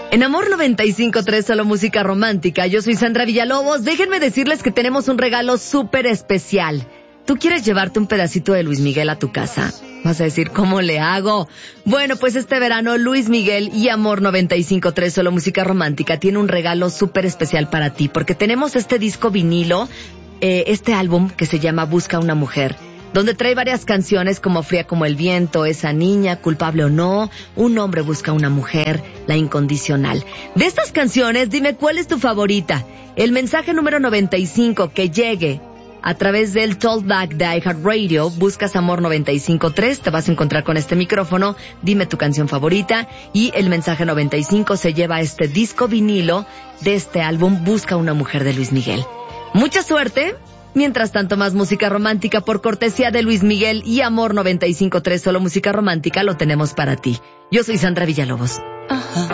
En Amor 95.3, solo música romántica. Yo soy Sandra Villalobos. Déjenme decirles que tenemos un regalo súper especial. ¿Tú quieres llevarte un pedacito de Luis Miguel a tu casa? Vas a decir, ¿cómo le hago? Bueno, pues este verano Luis Miguel y Amor 95.3, solo música romántica, tiene un regalo súper especial para ti, porque tenemos este disco vinilo, este álbum que se llama Busca una mujer, donde trae varias canciones como Fría como el viento, Esa niña, Culpable o no, Un hombre busca una mujer, La incondicional. De estas canciones, dime cuál es tu favorita. El mensaje número 95 que llegue a través del Talkback de iHeartRadio, buscas Amor 95.3, te vas a encontrar con este micrófono, dime tu canción favorita, y el mensaje 95 se lleva a este disco vinilo de este álbum Busca una mujer de Luis Miguel. Mucha suerte. Mientras tanto, más música romántica por cortesía de Luis Miguel y Amor 95.3, solo música romántica, lo tenemos para ti. Yo soy Sandra Villalobos.